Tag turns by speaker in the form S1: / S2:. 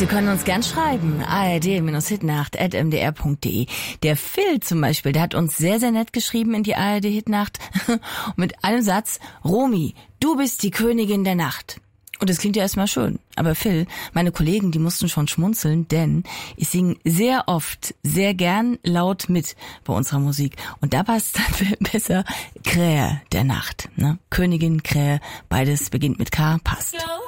S1: Sie können uns gern schreiben. ard-hitnacht@mdr.de. Der Phil zum Beispiel, der hat uns sehr, sehr nett geschrieben in die ARD-Hitnacht. Mit einem Satz: Romy, du bist die Königin der Nacht. Und das klingt ja erstmal schön. Aber Phil, meine Kollegen, die mussten schon schmunzeln, denn ich singe sehr oft, sehr gern laut mit bei unserer Musik. Und da passt dann besser Krähe der Nacht. Ne? Königin, Krähe, beides beginnt mit K, passt.